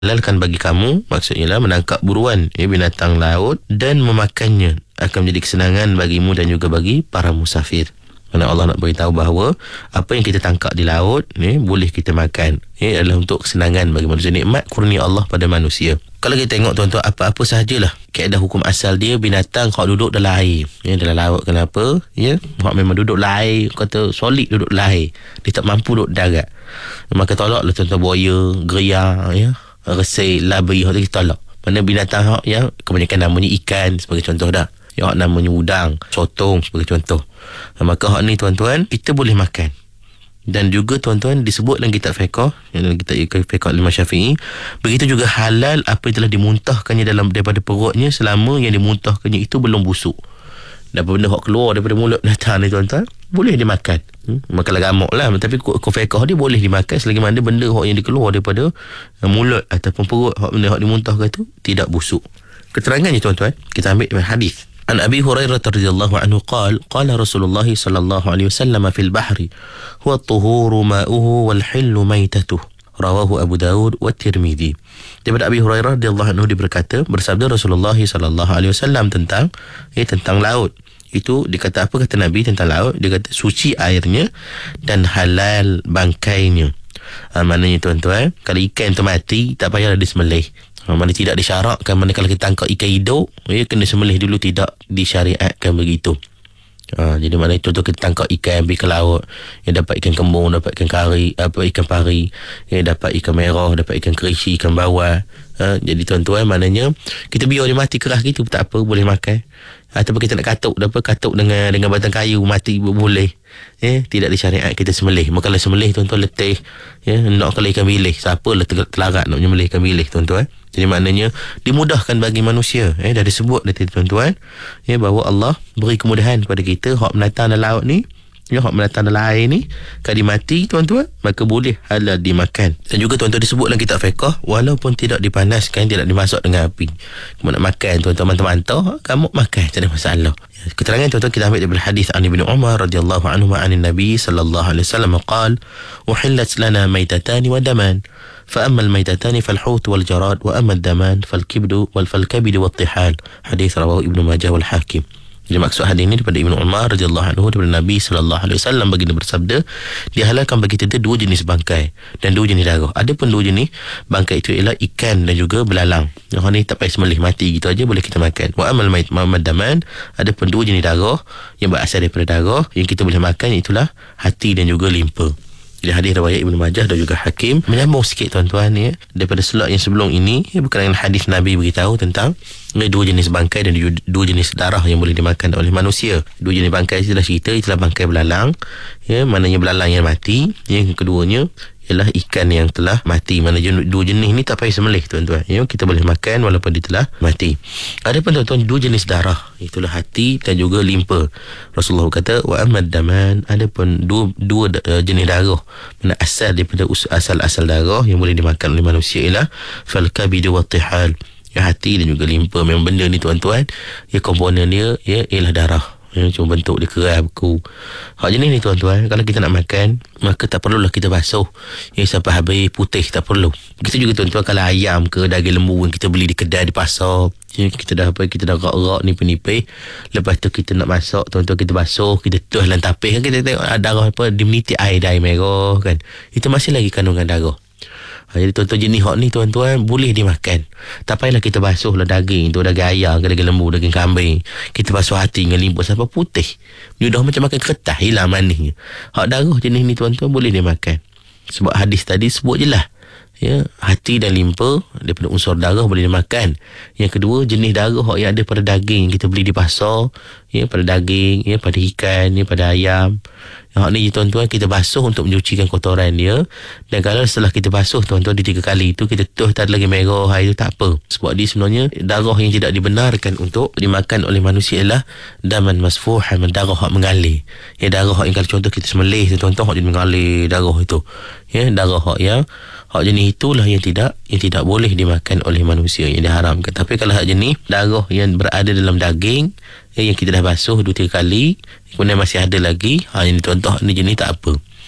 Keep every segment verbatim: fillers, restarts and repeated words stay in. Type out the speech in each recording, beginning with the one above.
halalkan bagi kamu, maksudnya lah menangkap buruan ya, binatang laut dan memakannya akan menjadi kesenangan bagimu dan juga bagi para musafir. Kerana Allah nak beritahu bahawa apa yang kita tangkap di laut ni boleh kita makan. Ia adalah untuk kesenangan bagi manusia, nikmat kurnia Allah pada manusia. Kalau kita tengok tuan-tuan, apa-apa sahajalah kaedah hukum asal dia, binatang kalau duduk dalam air, ya, dalam laut kenapa? Ya, hak memang duduk dalam air, kata solid duduk dalam air. Dia tak mampu duduk darat. Maka tolaklah tuan-tuan buaya, geria, ya, resik, labi, hak tu kita tolak. Mana binatang hak yang kebanyakan namanya ikan sebagai contoh dah. Ya, hak namanya udang, sotong sebagai contoh. Maka hak ni tuan-tuan kita boleh makan. Dan juga tuan-tuan disebut dalam kitab fiqh, dalam kitab fiqh Imam Syafi'i, begitu juga halal apa yang telah dimuntahkannya dalam daripada perutnya selama yang dimuntahkannya itu belum busuk. Dan benda hak keluar daripada mulut binatang ni tuan-tuan boleh dimakan. Hmm? Makanlah gamuk lah, tapi hukum fiqh dia boleh dimakan selagi mana benda hak yang dikeluar daripada mulut ataupun perut, hak benda hak dimuntahkan itu tidak busuk. Keterangannya tuan-tuan kita ambil dari hadis. An Abi Hurairah radhiyallahu anhu qala qala Rasulullah sallallahu alaihi wasallam fil bahri huwa at-tuhuru ma'uhu wal hillu maitatuhu, rawahu Abu Daud wa Tirmizi. Daripada Abi Hurairah radhiyallahu anhu dia berkata, bersabda Rasulullah sallallahu alaihi wasallam tentang eh tentang laut. Itu dikata apa kata Nabi tentang laut? Dia kata suci airnya dan halal bangkainya. Ha, maknanya tuan-tuan, kalau ikan tu mati tak payahlah disembelih. Ha, mana tidak disyaratkan, mana kalau kita tangkap ikan hidup, ya, kena sembelih dulu, tidak disyariatkan begitu. Ha, jadi mana itu tu kita tangkap ikan pergi ke laut, ya, dapat ikan kembung, dapat ikan kari, apa ikan pari, ya, dapat ikan merah, dapat ikan kerisi, ikan bawal. Ha, jadi tuan-tuan, maknanya kita biar dia mati keras gitu tak apa, boleh makan. Ataupun kita nak katuk, dapat katuk dengan dengan batang kayu mati boleh. Ya, tidak disyariat kita sembelih. Maka kalau sembelih tuan-tuan letih, ya, nak kalau ikan bilis, siapa lah telarat nak menyembelih ikan bilis tuan-tuan. Jadi maknanya dimudahkan bagi manusia. Eh, dah disebut nanti tuan-tuan, ya, bahawa Allah beri kemudahan kepada kita hak binatang dalam laut ni, ya, hak binatang dalam air ni, kalau dia mati tuan-tuan, maka boleh halal dimakan. Dan juga tuan-tuan disebut dalam kitab fiqh, walaupun tidak dipanaskan, tidak dimasak dengan api, kamu nak makan tuan-tuan mantap-mantap, kamu makan, tak ada masalah. Keterangan tuan-tuan kita ambil daripada hadis an Ibnu Umar radhiyallahu anhu an Nabi sallallahu alaihi wasallam qala uhillat lana maytatan wa daman fa amma al-maytatan fal-hut wal-jarad wa amma ad-daman fal-kibdu wal-falkabid wat-tihal. Hadis rawahu Ibnu Majah wal Hakim. Jadi maksud hadis ini daripada Ibnu Umar radhiyallahu anhu daripada Nabi sallallahu alaihi wasallam, baginda bersabda, dihalalkan bagi kita dua jenis bangkai dan dua jenis darah. Ada pun dua jenis bangkai itu ialah ikan dan juga belalang. Yang ni tak payah sembelih, mati gitu aja boleh kita makan. Wa amal mait Muhammad daman, ada pun dua jenis darah yang berasal daripada darah yang kita boleh makan, itulah hati dan juga limpa. Jadi hadis riwayat Ibnu Majah dan juga Hakim. Menyambung sikit tuan-tuan, ya, daripada slot yang sebelum ini, ya, berkenaan hadis Nabi beritahu tentang ya, dua jenis bangkai dan dua jenis darah yang boleh dimakan oleh manusia. Dua jenis bangkai itulah cerita, itulah bangkai belalang, ya, mananya belalang yang mati. Yang keduanya ialah ikan yang telah mati. Mana dua jenis ni tak payah sembelih tuan-tuan, ya, kita boleh makan walaupun dia telah mati. Ada pun tuan-tuan dua jenis darah, itulah hati dan juga limpa. Rasulullah kata wa amad daman, ada pun dua dua uh, jenis darah mana asal daripada asal-asal darah yang boleh dimakan oleh manusia ialah fal kabid wa tihal, ya, hati dan juga limpa. Memang benda ni tuan-tuan, ya, komponen dia, ya, ialah darah. Ya, cuma bentuk dia keras beku. Hak jenis ni tuan-tuan, kalau kita nak makan, maka tak perlulah kita basuh, ya, sampai habis putih, tak perlu. Begitu juga tuan-tuan kalau ayam ke daging lembu yang kita beli di kedai di pasar, ya, kita dah apa, kita dah rak-rak nipis-nipis, lepas tu kita nak masak tuan-tuan, kita basuh, kita tuah dalam tapis kan, kita tengok ada darah apa, dia menitik air dari merah kan, itu masih lagi kandungan darah. Ha, jadi tuan-tuan jenis hak ni tuan-tuan boleh dimakan. Tak payahlah kita basuh lah daging tu, daging ayam ke daging lembu, daging kambing, kita basuh hati dengan limpa sampai putih, dia dah macam makan kertas, hilang manisnya. Hak darah jenis ni tuan-tuan boleh dimakan. Sebab hadis tadi sebut je lah, ya, hati dan limpa daripada unsur darah boleh dimakan. Yang kedua, jenis darah hak yang ada pada daging kita beli di pasar, ya, pada daging, ya, pada ikan, ya, pada ayam. Hak ni tuan-tuan kita basuh untuk menyucikan kotoran dia. Dan kalau setelah kita basuh tuan-tuan di tiga kali itu kita tuh tak ada lagi merah, itu tak apa. Sebab dia sebenarnya darah yang tidak dibenarkan untuk dimakan oleh manusia ialah daman masfuhan, darah hak mengalir. Ya, darah hak yang kalau contoh kita sembelih tuan-tuan hak jadi mengalir darah itu. Ya, darah hak yang hak jenis itulah yang tidak yang tidak boleh dimakan oleh manusia, yang diharamkan. Tapi kalau hak jenis darah yang berada dalam daging, ya, yang kita dah basuh dua tiga kali, kemudian masih ada lagi, ha, ini tuan-tuan ni jenis tak apa.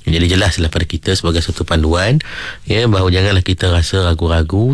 Jadi jelaslah pada kita sebagai satu panduan, ya, bahawa janganlah kita rasa ragu-ragu